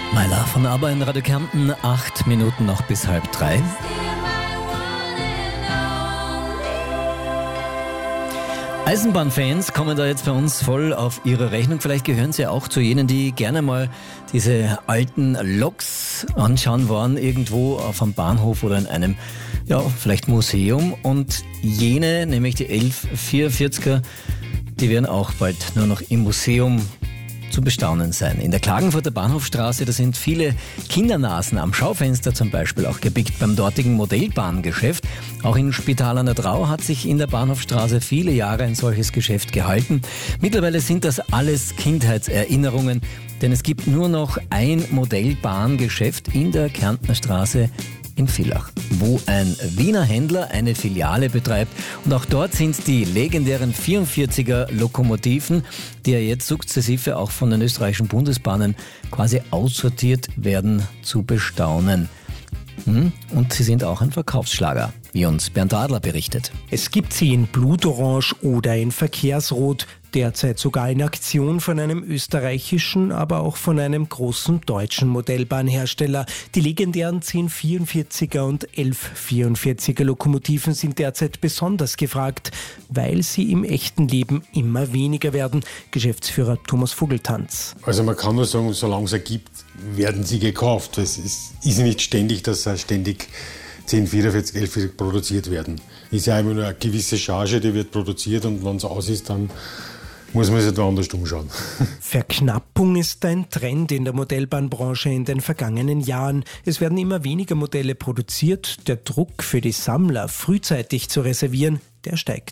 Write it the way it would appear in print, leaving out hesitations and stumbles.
Myla von ABBA in Radio Kärnten, 8 Minuten noch bis 2:30. Eisenbahnfans kommen da jetzt bei uns voll auf ihre Rechnung. Vielleicht gehören sie auch zu jenen, die gerne mal diese alten Loks anschauen wollen, irgendwo auf einem Bahnhof oder in einem, vielleicht Museum. Und jene, nämlich die 1144er, die werden auch bald nur noch im Museum zu bestaunen sein. In der Klagenfurter Bahnhofstraße, da sind viele Kindernasen am Schaufenster zum Beispiel auch gepickt beim dortigen Modellbahngeschäft. Auch in Spital an der Drau hat sich in der Bahnhofstraße viele Jahre ein solches Geschäft gehalten. Mittlerweile sind das alles Kindheitserinnerungen, denn es gibt nur noch ein Modellbahngeschäft in der Kärntner Straße in Villach, wo ein Wiener Händler eine Filiale betreibt. Und auch dort sind die legendären 44er Lokomotiven, die ja jetzt sukzessive auch von den österreichischen Bundesbahnen quasi aussortiert werden, zu bestaunen. Und sie sind auch ein Verkaufsschlager, wie uns Bernd Adler berichtet. Es gibt sie in Blutorange oder in Verkehrsrot, derzeit sogar in Aktion von einem österreichischen, aber auch von einem großen deutschen Modellbahnhersteller. Die legendären 1044er und 1144er Lokomotiven sind derzeit besonders gefragt, weil sie im echten Leben immer weniger werden. Geschäftsführer Thomas Vogeltanz. Also man kann nur sagen, solange es gibt, werden sie gekauft. Es ist nicht ständig, dass ständig 1044, 1144 produziert werden. Es ist ja immer nur eine gewisse Charge, die wird produziert, und wenn es aus ist, dann muss man sich da anders umschauen. Verknappung ist ein Trend in der Modellbahnbranche in den vergangenen Jahren. Es werden immer weniger Modelle produziert. Der Druck für die Sammler, frühzeitig zu reservieren, der steigt.